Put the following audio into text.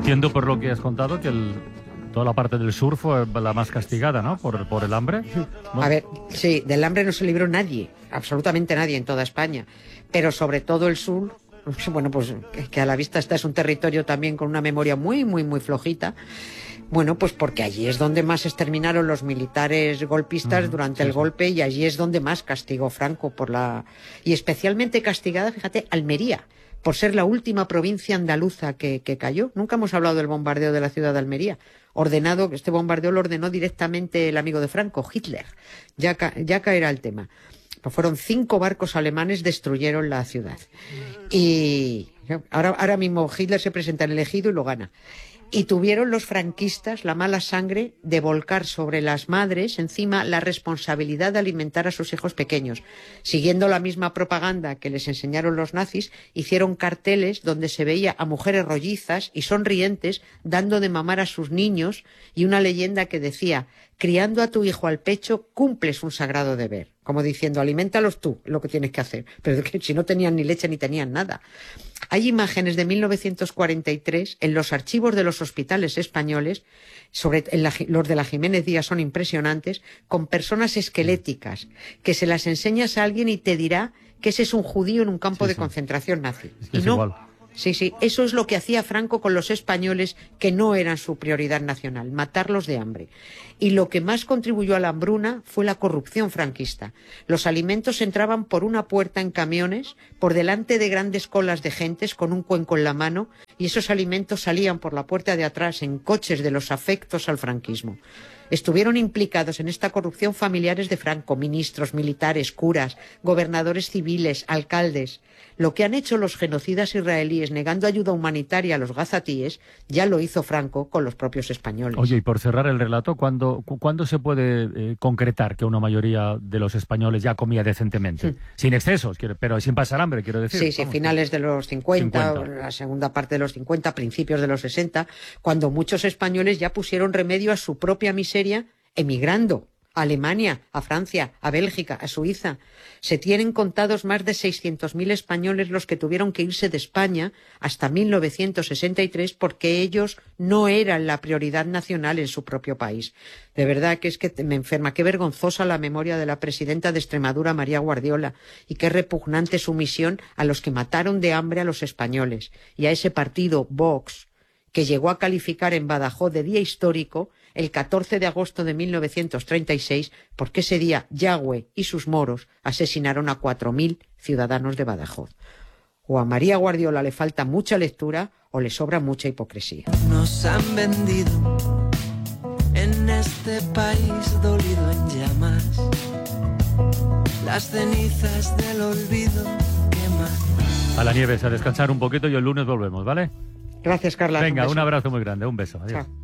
Entiendo por lo que has contado que toda la parte del sur fue la más castigada, ¿no? Por el hambre. Bueno. A ver, sí, del hambre no se libró nadie, absolutamente nadie en toda España, pero sobre todo el sur. Bueno, pues que a la vista está, es un territorio también con una memoria muy, muy, muy flojita. Bueno, pues porque allí es donde más exterminaron los militares golpistas durante el golpe, y allí es donde más castigó Franco y especialmente castigada, fíjate, Almería, por ser la última provincia andaluza que cayó. Nunca hemos hablado del bombardeo de la ciudad de Almería. Este bombardeo lo ordenó directamente el amigo de Franco, Hitler. Ya caerá el tema. Pues fueron 5 barcos alemanes, destruyeron la ciudad. Y ahora mismo Hitler se presenta en el Ejido y lo gana. Y tuvieron los franquistas la mala sangre de volcar sobre las madres encima la responsabilidad de alimentar a sus hijos pequeños. Siguiendo la misma propaganda que les enseñaron los nazis, hicieron carteles donde se veía a mujeres rollizas y sonrientes dando de mamar a sus niños, y una leyenda que decía: criando a tu hijo al pecho cumples un sagrado deber. Como diciendo, aliméntalos tú, lo que tienes que hacer. Pero que si no tenían ni leche ni tenían nada. Hay imágenes de 1943 en los archivos de los hospitales españoles, los de la Jiménez Díaz son impresionantes, con personas esqueléticas, que se las enseñas a alguien y te dirá que ese es un judío en un campo de concentración nazi. Es que y es no. igual. Sí, eso es lo que hacía Franco con los españoles, que no eran su prioridad nacional, matarlos de hambre. Y lo que más contribuyó a la hambruna fue la corrupción franquista. Los alimentos entraban por una puerta en camiones, por delante de grandes colas de gentes con un cuenco en la mano, y esos alimentos salían por la puerta de atrás en coches de los afectos al franquismo. Estuvieron implicados en esta corrupción familiares de Franco, ministros, militares, curas, gobernadores civiles, alcaldes. Lo que han hecho los genocidas israelíes negando ayuda humanitaria a los gazatíes, ya lo hizo Franco con los propios españoles. Oye, y por cerrar el relato, ¿cuándo se puede concretar que una mayoría de los españoles ya comía decentemente? Sin excesos, pero sin pasar hambre, quiero decir. Sí, finales de los 50, la segunda parte de los 50, principios de los 60, cuando muchos españoles ya pusieron remedio a su propia miseria emigrando a Alemania, a Francia, a Bélgica, a Suiza. Se tienen contados más de 600.000 españoles los que tuvieron que irse de España hasta 1963 porque ellos no eran la prioridad nacional en su propio país. De verdad que es que me enferma. Qué vergonzosa la memoria de la presidenta de Extremadura, María Guardiola, y qué repugnante su misión a los que mataron de hambre a los españoles. Y a ese partido, Vox, que llegó a calificar en Badajoz de día histórico el 14 de agosto de 1936, porque ese día Yagüe y sus moros asesinaron a 4.000 ciudadanos de Badajoz. O a María Guardiola le falta mucha lectura o le sobra mucha hipocresía. Nos han vendido en este país dolido en llamas, las cenizas del olvido queman. A la Nieves, a descansar un poquito y el lunes volvemos, ¿vale? Gracias, Carla. Venga, un abrazo muy grande, un beso. Adiós. Chao.